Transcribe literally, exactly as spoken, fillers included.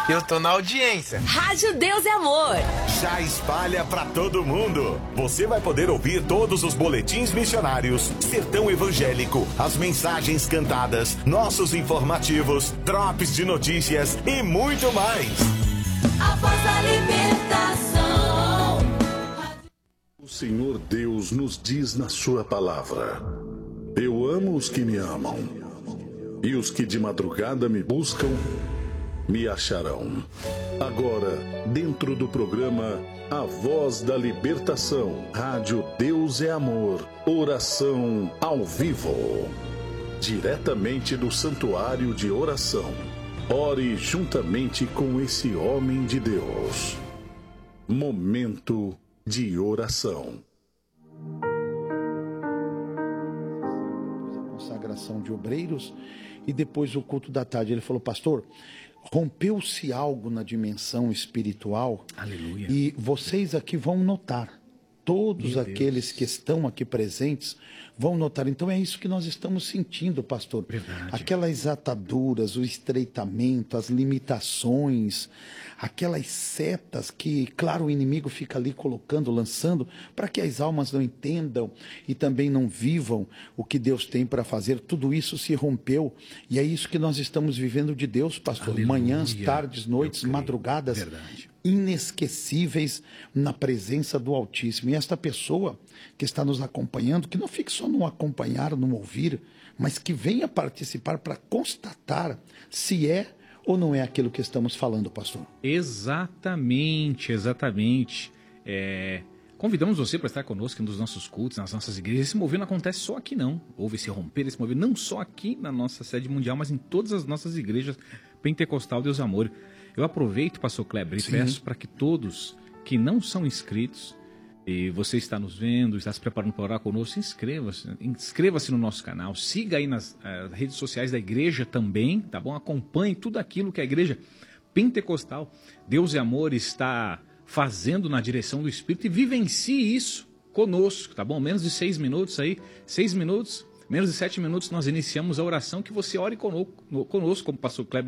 Eu tô na audiência. Rádio Deus e Amor. Já espalha pra todo mundo. Você vai poder ouvir todos os boletins missionários, Sertão Evangélico, as mensagens cantadas, nossos informativos, drops de notícias e muito mais. A voz da libertação. O Senhor Deus nos diz na sua palavra: eu amo os que me amam, e os que de madrugada me buscam me acharão. Agora, dentro do programa A Voz da Libertação, Rádio Deus é Amor, oração ao vivo, diretamente do Santuário de Oração. Ore juntamente com esse homem de Deus. Momento de oração. A consagração de obreiros e depois o culto da tarde. Ele falou: pastor, rompeu-se algo na dimensão espiritual. Aleluia. E vocês aqui vão notar. Todos Meu aqueles Deus. que estão aqui presentes vão notar. Então é isso que nós estamos sentindo, pastor. Verdade. Aquelas ataduras, o estreitamento, as limitações, aquelas setas que, claro, o inimigo fica ali colocando, lançando, para que as almas não entendam e também não vivam o que Deus tem para fazer. Tudo isso se rompeu e é isso que nós estamos vivendo de Deus, pastor. Aleluia. Manhãs, tardes, noites, Eu creio. madrugadas. Verdade. Inesquecíveis na presença do Altíssimo. E esta pessoa que está nos acompanhando, que não fique só no acompanhar, no ouvir, mas que venha participar para constatar se é ou não é aquilo que estamos falando, pastor. Exatamente, exatamente. É, convidamos você para estar conosco nos nossos cultos, nas nossas igrejas. Esse mover não acontece só aqui, não. Houve esse romper, esse mover, não só aqui na nossa sede mundial, mas em todas as nossas igrejas pentecostal Deus e Amor. Eu aproveito, pastor Kleber, e Sim. peço para que todos que não são inscritos, e você está nos vendo, está se preparando para orar conosco, inscreva-se, inscreva-se no nosso canal, siga aí nas uh, redes sociais da igreja também, tá bom? Acompanhe tudo aquilo que a igreja pentecostal Deus e Amor está fazendo na direção do Espírito e vivencie isso conosco, tá bom? Menos de seis minutos aí, seis minutos, menos de sete minutos nós iniciamos a oração, que você ore conosco, conosco como o pastor Kleber